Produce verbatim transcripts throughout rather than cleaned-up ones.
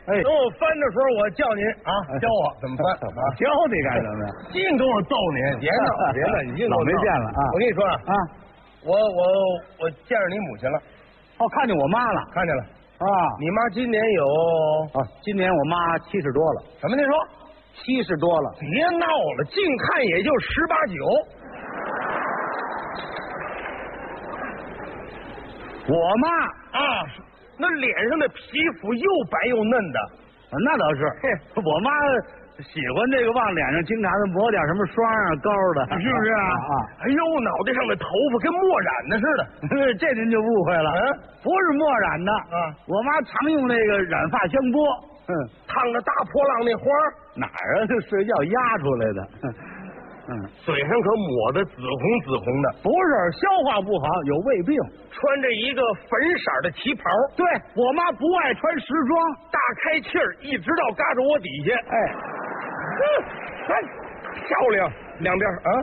哎， 等我翻的时候，我叫您啊，教我怎么翻。 我教你干什么呀？ 净给我揍你！别闹，别闹，你净给我老没闹见了啊！ 我跟你说啊， 啊， 我我我见着你母亲了， 哦，看见我妈了看见了。 啊！ 你妈今年有哦，今年我妈七十多了， 什么？您说七十多了。 别闹了，近看也就十八九。 我妈啊，那脸上的皮肤又白又嫩的。 那倒是，我妈喜欢这个往脸上经常的抹点什么霜啊、膏的， 是不是啊？ 啊， 哎呦，脑袋上的头发跟墨染的似的。 这您就误会了， 嗯， 不是墨染的啊， 我妈常用那个染发香波，嗯， 烫着大波浪那花哪儿啊？这睡觉压出来的，嗯， 嘴上可抹的紫红紫红的， 不是消化不好，有胃病， 穿着一个粉色的旗袍。 对我妈不爱穿时装， 大开气儿，一直到嘎着窝底下。 哎， 哎，漂亮，两边啊。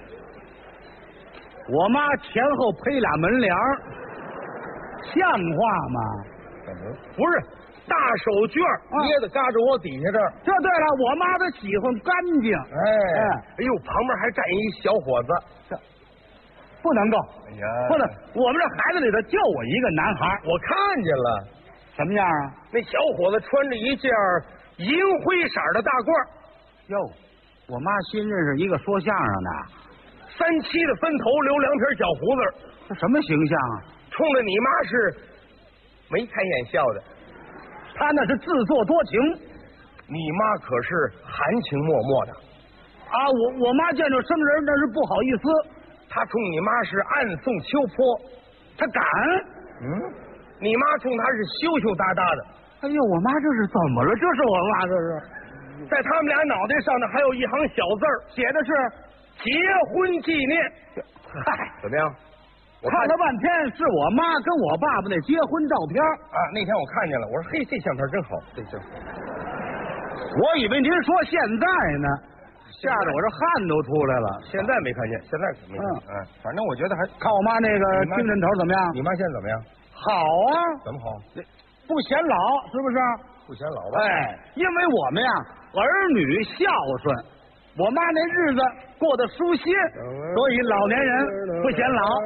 我妈前后配俩门帘儿，像话吗？ 不是，大手绢捏在嘎着窝底下这儿。 这对了，我妈她喜欢干净。 哎哎呦，旁边还站一小伙子， 这不能够， 哎呀， 不能。我们这孩子里头就我一个男孩， 我看见了， 什么样啊？ 那小伙子穿着一件银灰色的大褂。 哟，我妈新认识一个说相声的， 三七的分头，留两撇小胡子， 这什么形象啊？ 冲着你妈是眉开眼笑的。 他那是自作多情， 你妈可是含情脉脉的啊！我我妈见着生人那是不好意思， 她冲你妈是暗送秋波， 她敢。 嗯，你妈冲她是羞羞答答的。 哎呦，我妈这是怎么了？这是我妈这是。 在他们俩脑袋上呢，还有一行小字儿，写的是“结婚纪念”。嗨，怎么样？我看了半天，是我妈跟我爸爸那结婚照片啊。那天我看见了，我说：“嘿，这相片真好。”这这， 我以为您说现在呢，吓得我这汗都出来了。 现在没看见，现在没看见。嗯，反正我觉得还看我妈那个精神头怎么样？ 你妈现在怎么样？ 好啊。 怎么好？ 不显老，是不是？ 不显老吧？ 哎，因为我们呀，儿女孝顺，我妈那日子过得舒心，所以老年人不显老。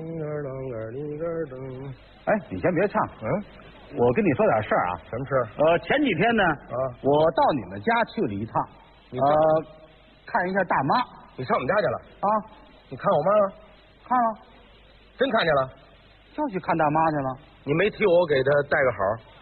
哎，你先别唱， 嗯， 我跟你说点事儿啊。 什么事？ 呃，前几天呢， 啊， 我到你们家去了一趟，呃，看一下大妈。 你上我们家去了啊？ 你看我妈了？ 看了， 真看见了？ 就去看大妈去了。 你没替我给她带个好？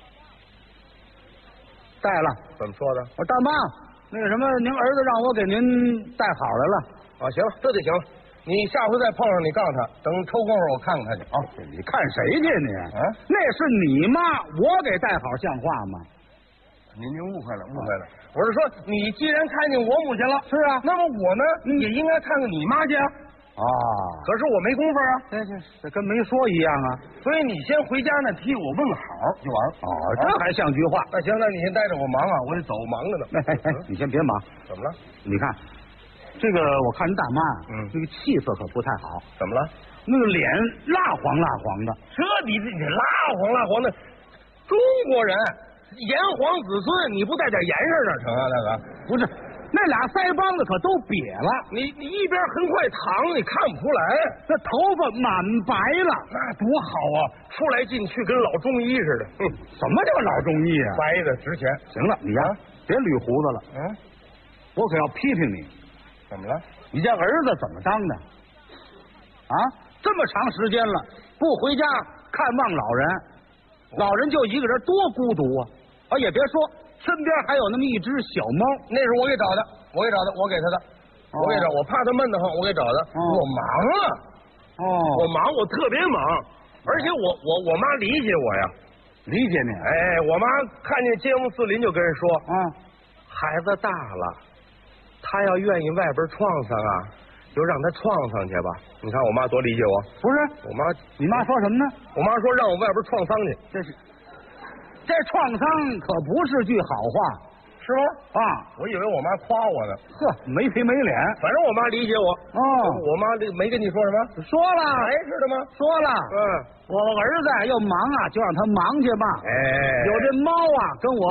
带了。 怎么说的？ 我说大妈，那个什么，您儿子让我给您带好来了。 啊，行了，这就行了。你下回再碰上，你告诉他，等抽功夫我看看他去啊。 你看谁去你？ 啊， 那是你妈，我给带好像话吗？ 您您误会了，误会了。我是说，你既然看见我母亲了， 是啊， 那么我呢也应该看看你妈去啊。 啊， 可是我没工夫啊。 这这这跟没说一样啊。 所以你先回家呢，替我问好就完了。 哦，这还像句话。 那行，那你先待着，我忙啊，我得走，忙着呢。 哎哎，你先别忙。 怎么了？ 你看，这个我看人大妈， 嗯， 这个气色可不太好。 怎么了？ 那个脸蜡黄蜡黄的。 这你这你蜡黄蜡黄的，中国人炎黄子孙，你不带点颜色哪成啊？那个不是。那俩腮帮子可都瘪了， 你你一边横块糖，你看不出来。 那头发满白了， 那多好啊！出来进去跟老中医似的。 哼，什么叫老中医啊？ 白的值钱。 行了，你呀、啊、别捋胡子了。 嗯， 我可要批评你。 怎么了？ 你这儿子怎么当的？啊，这么长时间了，不回家看望老人，老人就一个人，多孤独啊！啊，也别说。身边还有那么一只小猫， 那是我给找的，我给找的，我给他的，哦、我给找，我怕他闷得慌，我给找的。哦、我忙啊， 哦， 我忙，我特别忙，而且我我我妈理解我呀， 理解你。 哎，我妈看见街坊四邻就跟人说， 啊， 孩子大了，他要愿意外边创伤啊，就让他创上去吧。你看我妈多理解我。 不是， 我妈， 你妈说什么呢？ 我妈说让我外边创伤去， 这是。这创伤可不是句好话， 是吗？ 啊， 我以为我妈夸我呢。 呵，没皮没脸。 反正我妈理解我。 哦， 我妈没跟你说什么？ 说了， 还是的吗？ 说了。 嗯， 我儿子要忙啊，就让他忙去吧。 哎， 有这猫啊，跟我。